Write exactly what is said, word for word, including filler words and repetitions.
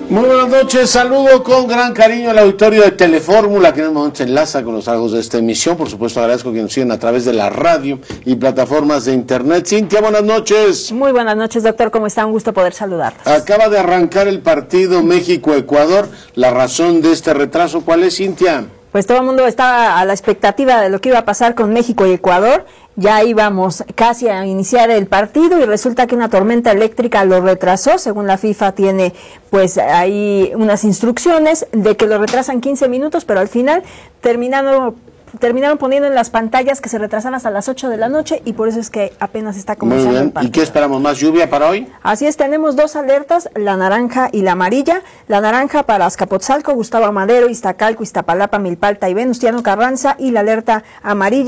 Muy buenas noches, saludo con gran cariño al auditorio de Telefórmula, que en el momento se enlaza con los trabajos de esta emisión. Por supuesto, agradezco que nos sigan a través de la radio y plataformas de internet. Cintia, buenas noches. Muy buenas noches, doctor, ¿cómo está? Un gusto poder saludarlos. Acaba de arrancar el partido México-Ecuador. La razón de este retraso, ¿cuál es, Cintia? Pues todo el mundo estaba a la expectativa de lo que iba a pasar con México y Ecuador. Ya íbamos casi a iniciar el partido y resulta que una tormenta eléctrica lo retrasó. Según la FIFA tiene pues ahí unas instrucciones de que lo retrasan quince minutos, pero al final terminaron, terminaron poniendo en las pantallas que se retrasan hasta las ocho de la noche y por eso es que apenas está comenzando. Muy bien. El partido. ¿Y qué esperamos? ¿Más lluvia para hoy? Así es, tenemos dos alertas, la naranja y la amarilla. La naranja para Azcapotzalco, Gustavo Amadero, Iztacalco, Iztapalapa, Milpalta y Venustiano Carranza, y la alerta amarilla